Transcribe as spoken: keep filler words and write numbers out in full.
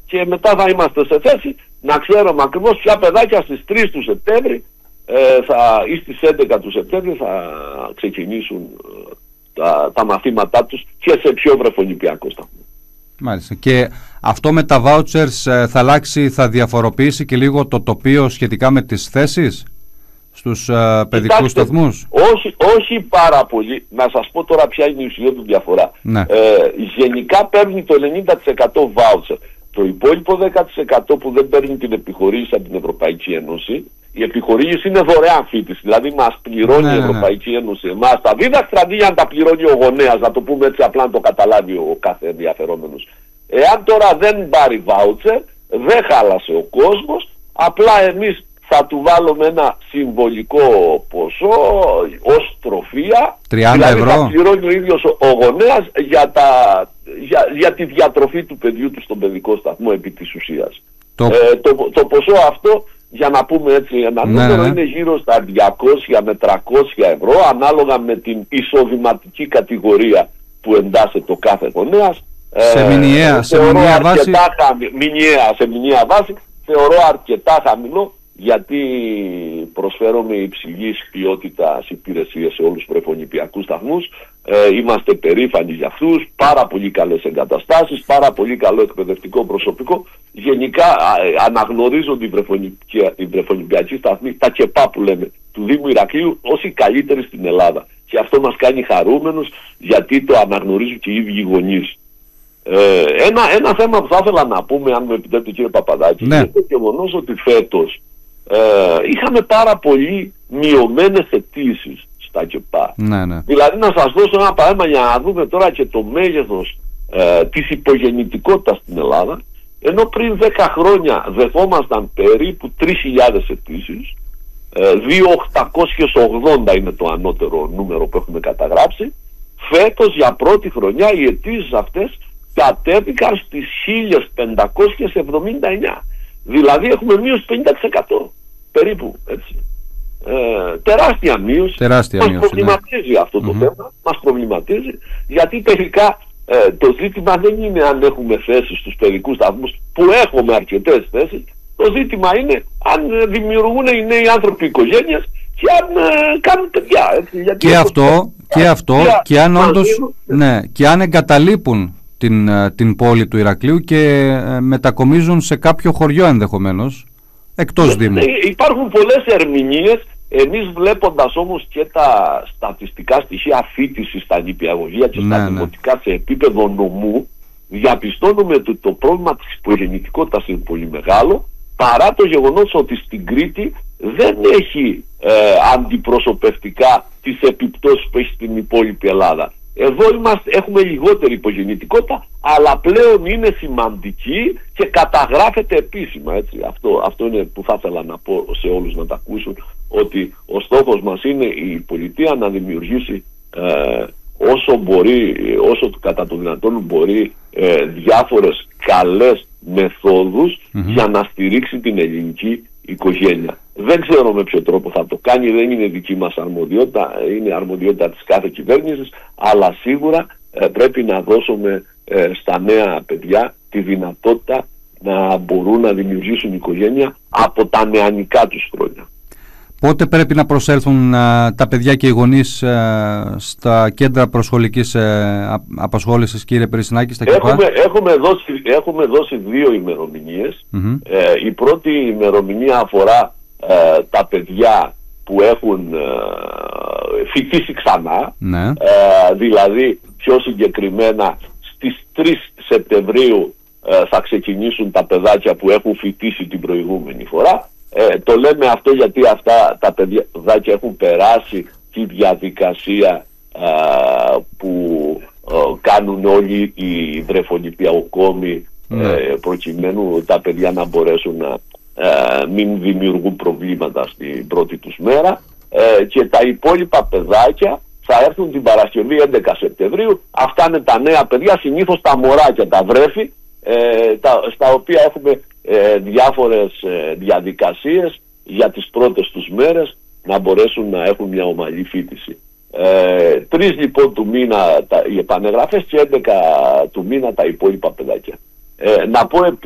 και μετά θα είμαστε σε θέση να ξέρουμε ακριβώς ποια παιδάκια στις τρεις του Σεπτέμβρη ε, θα, ή στις έντεκα του Σεπτέμβρη θα ξεκινήσουν ε, τα, τα μαθήματά τους και σε πιο βρεφονιπιακό σταθμό. Μάλιστα. Και αυτό με τα vouchers ε, θα αλλάξει, θα διαφοροποιήσει και λίγο το τοπίο σχετικά με τις θέσεις στους ε, παιδικούς σταθμούς? Όχι, όχι πάρα πολύ. Να σας πω τώρα ποια είναι η ουσιώδη διαφορά. Ναι. Ε, γενικά παίρνει το ενενήντα τοις εκατό voucher. Το υπόλοιπο δέκα τοις εκατό που δεν παίρνει την επιχορήγηση από την Ευρωπαϊκή Ένωση, η επιχορήγηση είναι δωρεάν φοιτηση. Δηλαδή μας πληρώνει ναι, η Ευρωπαϊκή ναι. Ένωση εμάς τα δίδακτρα, αντί για να τα πληρώνει ο γονέας, να το πούμε έτσι απλά να το καταλάβει ο κάθε ενδιαφερόμενος. Εάν τώρα δεν πάρει voucher, δεν χάλασε ο κόσμος, απλά εμείς θα του βάλουμε ένα συμβολικό ποσό ως τροφία, τριάντα δηλαδή ευρώ. Θα πληρώνει ο ίδιος ο γονέας για, τα, για, για τη διατροφή του παιδιού του στον παιδικό σταθμό επί της ουσίας. Το, ε, το, το ποσό αυτό, για να πούμε έτσι ένα ναι, νούμερο, ναι. είναι γύρω στα διακόσια με τριακόσια ευρώ, ανάλογα με την εισοδηματική κατηγορία που εντάσσεται το κάθε γονέας. Σε ε, μηνιαία, σε μηνιαία βάση. Χαμη, μηνιαία, σε μηνιαία βάση θεωρώ αρκετά χαμηλό, γιατί προσφέρουμε υψηλής ποιότητας υπηρεσίες σε όλους τους βρεφονιπιακούς σταθμούς. Ε, είμαστε περήφανοι για αυτούς, πάρα πολύ καλές εγκαταστάσεις, πάρα πολύ καλό εκπαιδευτικό προσωπικό. Γενικά ε, αναγνωρίζονται οι, οι βρεφονιπιακοί σταθμοί, τα ΚΕΠΑ που λέμε, του Δήμου Ηρακλείου ως οι καλύτεροι στην Ελλάδα. Και αυτό μας κάνει χαρούμενους, γιατί το αναγνωρίζουν και οι ίδιοι οι γονείς. Ε, ένα, ένα θέμα που θα ήθελα να πούμε, αν μου επιτρέπετε κύριε Παπαδάκη, ναι. είναι το γεγονός ότι φέτος ε, είχαμε πάρα πολύ μειωμένες αιτήσεις στα ΚΕΠΑ. Ναι, ναι. Δηλαδή να σας δώσω ένα παράδειγμα για να δούμε τώρα και το μέγεθος ε, της υπογεννητικότητας στην Ελλάδα. Ενώ πριν δέκα χρόνια δεχόμασταν περίπου τρεις χιλιάδες αιτήσεις, ε, δύο χιλιάδες οκτακόσιες ογδόντα είναι το ανώτερο νούμερο που έχουμε καταγράψει. Φέτος για πρώτη χρονιά οι αιτήσεις αυτές κατέβηκαν στις χίλια πεντακόσιες εβδομήντα εννιά. Δηλαδή έχουμε μείωση πενήντα τοις εκατό περίπου, έτσι. Ε, τεράστια μείωση. Τεράστια μας μείωση, προβληματίζει ναι. αυτό το mm-hmm. θέμα. Μας προβληματίζει, γιατί τελικά ε, το ζήτημα δεν είναι αν έχουμε θέσεις στους παιδικούς σταθμούς, που έχουμε αρκετές θέσεις. Το ζήτημα είναι αν δημιουργούν οι νέοι άνθρωποι οικογένειες και αν ε, κάνουν παιδιά, έτσι. Γιατί και, αυτό, και αυτό και αν όντως ναι, και αν εγκαταλείπουν την, την πόλη του Ηρακλείου και ε, μετακομίζουν σε κάποιο χωριό ενδεχομένως εκτός Δήμου. Ναι, υπάρχουν πολλές ερμηνείες. Εμείς βλέποντας όμως και τα στατιστικά στοιχεία φοιτησης στα νηπιαγωγεία και στα δημοτικά ναι. σε επίπεδο νομού, διαπιστώνουμε ότι το πρόβλημα της υπογεννητικότητας είναι πολύ μεγάλο, παρά το γεγονός ότι στην Κρήτη δεν έχει ε, αντιπροσωπευτικά τις επιπτώσεις που έχει στην υπόλοιπη Ελλάδα. Εδώ είμαστε, έχουμε λιγότερη υπογεννητικότητα, αλλά πλέον είναι σημαντική και καταγράφεται επίσημα. Έτσι. Αυτό, αυτό είναι που θα ήθελα να πω σε όλους να τα ακούσουν, ότι ο στόχος μας είναι η πολιτεία να δημιουργήσει ε, όσο μπορεί, όσο κατά το δυνατόν μπορεί, ε, διάφορες καλές μεθόδους mm-hmm. για να στηρίξει την ελληνική οικογένεια. Δεν ξέρω με ποιο τρόπο θα το κάνει, δεν είναι δική μας αρμοδιότητα, είναι αρμοδιότητα της κάθε κυβέρνησης, αλλά σίγουρα ε, πρέπει να δώσουμε ε, στα νέα παιδιά τη δυνατότητα να μπορούν να δημιουργήσουν οικογένεια από τα νεανικά τους χρόνια. Πότε πρέπει να προσέλθουν α, τα παιδιά και οι γονείς α, στα κέντρα προσχολικής α, απασχόλησης, κύριε Περισινάκη, στα ΚΕΠΑ? Έχουμε, έχουμε, δώσει, έχουμε δώσει δύο ημερομηνίες. Mm-hmm. Ε, η πρώτη ημερομηνία αφορά ε, τα παιδιά που έχουν ε, φοιτήσει ξανά. Ναι. Ε, δηλαδή, πιο συγκεκριμένα, στις τρεις Σεπτεμβρίου ε, θα ξεκινήσουν τα παιδάκια που έχουν φοιτήσει την προηγούμενη φορά. Ε, το λέμε αυτό γιατί αυτά τα παιδάκια έχουν περάσει τη διαδικασία α, που α, κάνουν όλοι οι βρεφονιπιακόμοι mm. ε, προκειμένου τα παιδιά να μπορέσουν να ε, μην δημιουργούν προβλήματα στην πρώτη τους μέρα, ε, και τα υπόλοιπα παιδάκια θα έρθουν την Παρασκευή έντεκα Σεπτεμβρίου. Αυτά είναι τα νέα παιδιά, συνήθως τα μωράκια, τα βρέφη, ε, τα, στα οποία έχουμε ε, διάφορες ε, διαδικασίες για τις πρώτες τους μέρες να μπορέσουν να έχουν μια ομαλή φοιτηση. Ε, τρεις λοιπόν του μήνα τα, οι επανεγραφές και έντεκα του μήνα τα υπόλοιπα παιδάκια. Ε, να πω